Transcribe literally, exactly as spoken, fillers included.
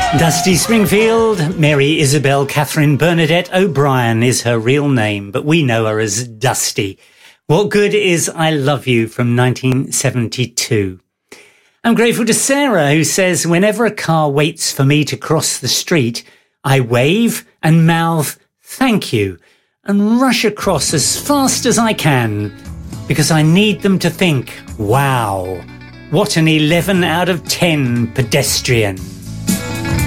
Dusty Springfield, Mary Isabel Catherine Bernadette O'Brien is her real name, but we know her as Dusty. What Good Is I Love You from nineteen seventy-two. I'm grateful to Sarah, who says, whenever a car waits for me to cross the street, I wave and mouth thank you and rush across as fast as I can because I need them to think, wow, what an eleven out of ten pedestrian.